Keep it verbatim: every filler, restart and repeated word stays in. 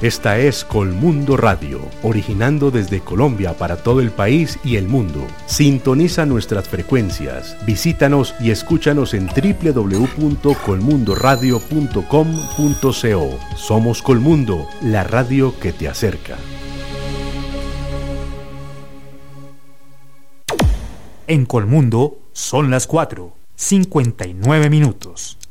Esta es Colmundo Radio, originando desde Colombia para todo el país y el mundo. Sintoniza nuestras frecuencias, visítanos y escúchanos en doble u doble u doble u punto colmundoradio punto com punto co. Somos Colmundo, la radio que te acerca. En Colmundo son las cuatro, cincuenta y nueve minutos.